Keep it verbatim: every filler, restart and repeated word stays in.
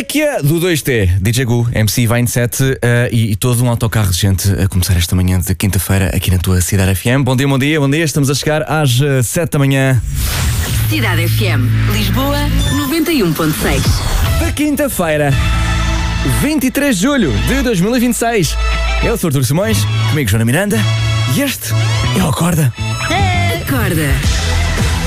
Relíquia do dois T, D J Gu, M C vinte e sete uh, e, e todo um autocarro de gente a começar esta manhã de quinta-feira aqui na tua Cidade F M. Bom dia, bom dia, bom dia. Estamos a chegar às uh, sete da manhã. Cidade F M, Lisboa, noventa e um ponto seis. Da quinta-feira, vinte e três de julho de dois mil e vinte e seis. Eu sou o Artur Simões, comigo Joana Miranda e este é o Acorda. Acorda.